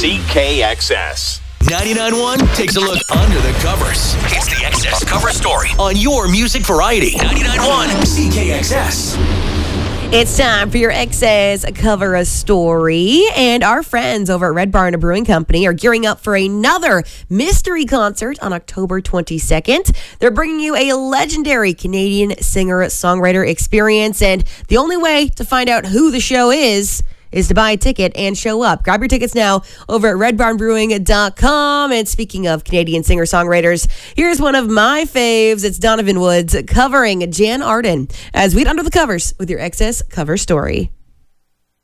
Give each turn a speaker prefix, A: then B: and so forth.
A: CKXS.
B: 99.1 takes a look under the covers. It's the XS cover story on your music variety. 99.1 CKXS.
C: It's time for your XS cover story. And our friends over at Red Barn Brewing Company are gearing up for another mystery concert on October 22nd. They're bringing you a legendary Canadian singer-songwriter experience. And the only way to find out who the show is to buy a ticket and show up. Grab your tickets now over at redbarnbrewing.com. And speaking of Canadian singer-songwriters, here's one of my faves. It's Donovan Woods covering Jan Arden as we Under the Covers with your XS cover story.